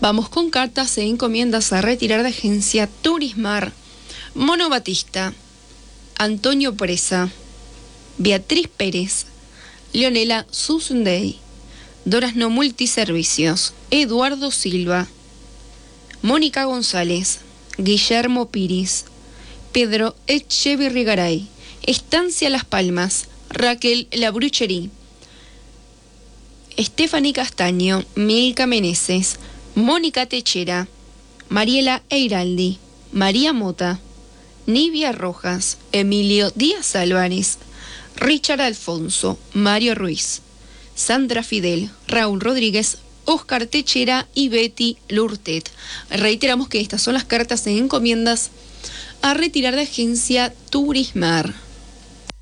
Vamos con cartas e encomiendas a retirar de agencia Turismar. Mono Batista, Antonio Presa, Beatriz Pérez, Leonela Susundey, Durazno Multiservicios, Eduardo Silva, Mónica González, Guillermo Piris, Pedro Echeverrigaray, Estancia Las Palmas, Raquel Labrucherí, Stephanie Castaño, Milka Meneses, Mónica Techera, Mariela Eiraldi, María Mota, Nivia Rojas, Emilio Díaz Álvarez, Richard Alfonso, Mario Ruiz, Sandra Fidel, Raúl Rodríguez, Oscar Techera y Betty Lurtet. Reiteramos que estas son las cartas de encomiendas a retirar de agencia Turismar.